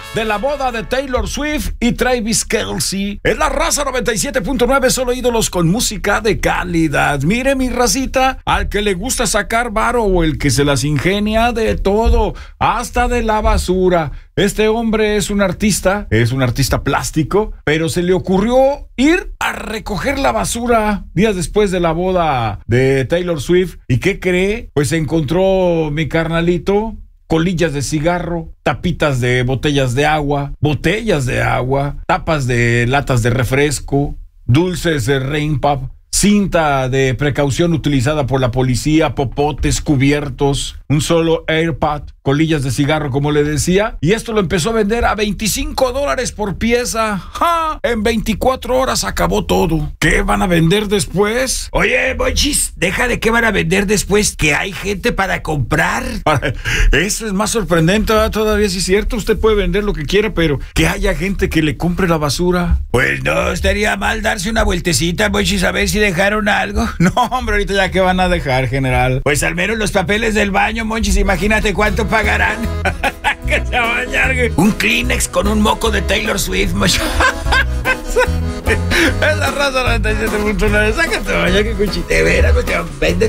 de la boda de Taylor Swift y Travis Kelce. Es la Raza 97.9, solo ídolos con música de calidad. Mire, mi racita, al que le gusta sacar varo o el que se las ingenia de todo, hasta de la basura. Este hombre es un artista plástico, pero se le ocurrió ir a recoger la basura días después de la boda de Taylor Swift. ¿Y qué cree? Pues encontró, mi carnalito, colillas de cigarro, tapitas de botellas de agua, tapas de latas de refresco, dulces de Rain Pop, cinta de precaución utilizada por la policía, popotes, cubiertos, un solo AirPod, colillas de cigarro, como le decía, y esto lo empezó a vender a $25 por pieza. ¡Ja! En 24 horas acabó todo. ¿Qué van a vender después? Oye, Monchis, deja de qué van a vender después, que hay gente para comprar. Eso es más sorprendente, ¿verdad? Todavía sí es cierto, usted puede vender lo que quiera, pero que haya gente que le compre la basura. Pues no estaría mal darse una vueltecita, Monchis, a ver si dejaron algo. No, hombre, ahorita ya que van a dejar, general. Pues al menos los papeles del baño, Monchis, imagínate cuánto pagarán. Que se va a bañar. Un Kleenex con un moco de Taylor Swift, Monchis. Es la Raza 97.9. Sácate, vaya que cuchite. De veras, vende